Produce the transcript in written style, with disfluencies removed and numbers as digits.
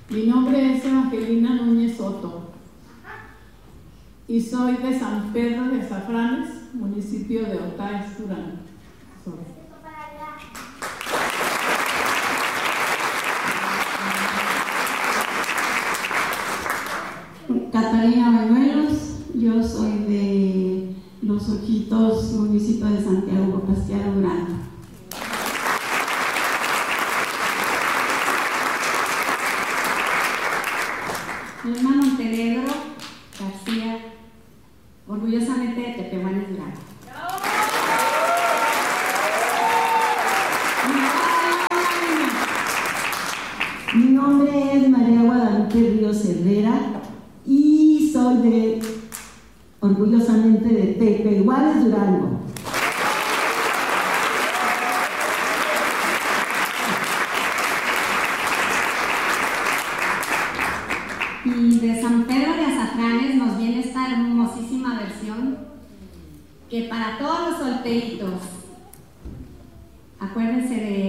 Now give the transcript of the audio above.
Mi nombre es Evangelina Núñez Soto y soy de San Pedro de Azafranes, municipio de Otaes, Durango. Catalina Bañuelos, yo soy de Los Ojitos, municipio de Santiago Pasquiaro, Durango. Norma Montenegro García, orgullosamente de Tepehuanes, Durango. Mi nombre es María Guadalupe Ríos Herrera y soy orgullosamente de Tepehuanes, Durango. Y de San Pedro de Azafranes nos viene esta hermosísima versión que para todos los solteritos, acuérdense de